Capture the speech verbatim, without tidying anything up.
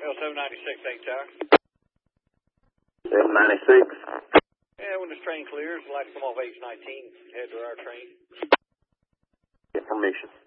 L seven ninety-six, eight tower. seven ninety-six. Yeah, when this train clears, I'd like to come off H nineteen, head to our train. Information.